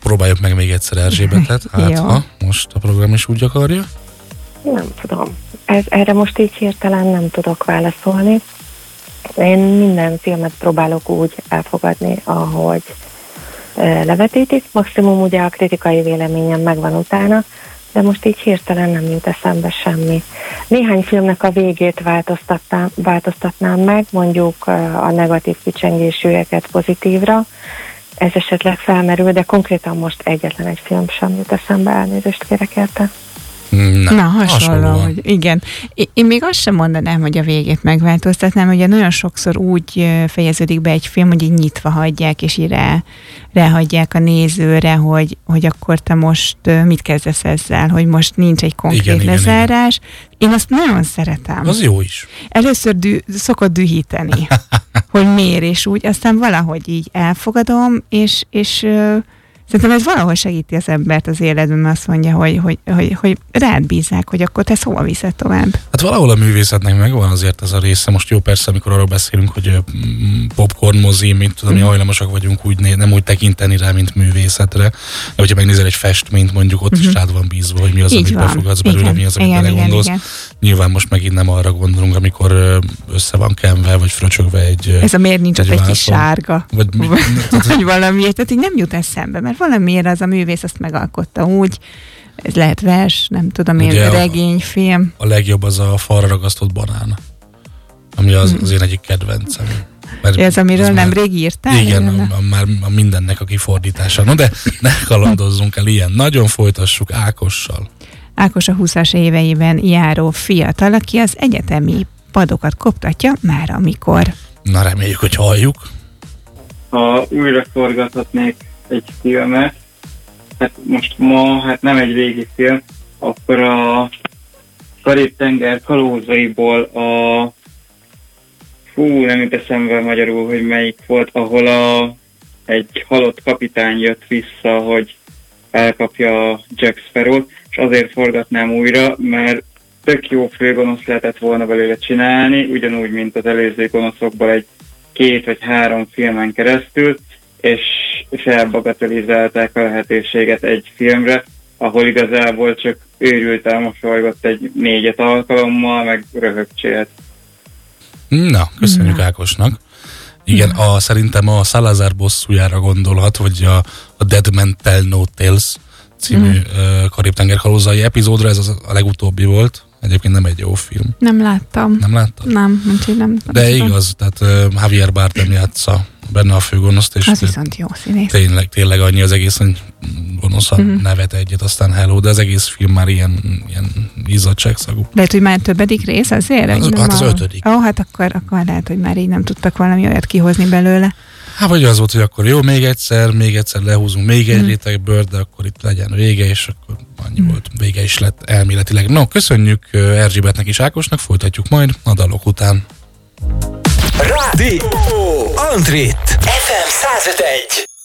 próbáljuk meg még egyszer Erzsébetet, hát ha most a program is úgy akarja. Nem tudom. Erre most így hirtelen nem tudok válaszolni. Én minden filmet próbálok úgy elfogadni, ahogy levetítik. Maximum ugye a kritikai véleményem megvan utána, de most így hirtelen nem jut eszembe semmi. Néhány filmnek a végét változtatnám meg, mondjuk a negatív kicsengésűeket pozitívra. Ez esetleg felmerül, de konkrétan most egyetlen egy film sem jut eszembe, elnézést kérek érte. Na, hasonló, hogy igen. Én még azt sem mondanám, hogy a végét megváltoztatnám, ugye nagyon sokszor úgy fejeződik be egy film, hogy így nyitva hagyják, és így ráhagyják a nézőre, hogy akkor te most mit kezdesz ezzel, hogy most nincs egy konkrét lezárás. Igen. Én azt nagyon szeretem. Az jó is. Először szokott dühíteni, hogy miért, és úgy, aztán valahogy így elfogadom, és szerintem ez valahol segíti az embert az életben, mert azt mondja, hogy rád bízzák, hogy akkor te szóval viszed tovább. Hát valahol a művészetnek megvan azért ez a része. Most jó persze, amikor arról beszélünk, hogy popcorn mozi, mint tudom, mi hajlamosak vagyunk úgy nem úgy tekinteni rá, mint művészetre. De hogyha megnézel egy festményt, mondjuk ott is rád van bízva, hogy mi az, amit befogadsz belőle, mi az, amit belegondolsz. Nyilván most megint nem arra gondolunk, amikor össze van kenve, vagy fröcsögve egy ez a miért nincs ott egy kis sárga, vagy valami, tehát így nem jut eszembe, mert valamiért az a művész azt megalkotta úgy, ez lehet vers, nem tudom én, regényfilm. A legjobb az a falra ragasztott banán, ami az én egyik kedvencem. Ez, amiről nemrég írtál? Igen, már a mindennek a kifordítása. No, de ne kalandozzunk el ilyen. Nagyon folytassuk Ákossal. Ákos a 20-as éveiben járó fiatal, aki az egyetemi padokat koptatja már amikor. Na, reméljük, hogy halljuk. Ha újra forgathatnék egy filmet, hát most ma, hát nem egy régi film, akkor a Karib-tenger kalózaiból nem jut eszembe magyarul, hogy melyik volt, ahol egy halott kapitány jött vissza, hogy elkapja Jack Sparrow-t, és azért forgatnám újra, mert tök jó főgonosz lehetett volna belőle csinálni, ugyanúgy, mint az előző gonoszokból egy 2 vagy 3 filmen keresztül, és felbagatelizálták a lehetőséget egy filmre, ahol igazából csak őrülten mosolygott egy 4 alkalommal, meg röhögcsélt. Na, köszönjük Ákosnak. Igen, szerintem a Salazar bosszújára gondolhat, vagy a Dead Man Tell No Tales című Karib-tenger kalózai epizódra, ez a legutóbbi volt. Egyébként nem egy jó film. Nem láttam. Nem láttad? Nem, úgyhogy nem. De igaz, tehát Javier Bardem játsza benne a főgonoszt, és az viszont jó színész. Tényleg annyi az egész, hogy gonoszan nevet egyet, aztán hello, de az egész film már ilyen izzadságszagú. Lehet, hogy már többedik rész azért? Hát az 5. Hát akkor lehet, hogy már így nem tudtak valami olyat kihozni belőle. Hát vagy az volt, hogy akkor jó, még egyszer lehúzunk még egy réteg bőrt, de akkor itt legyen vége, és akkor annyi volt, vége is lett elméletileg. No, köszönjük Erzsébetnek és Ákosnak, folytatjuk majd a dalok után. Rádió Antrit FM 105.1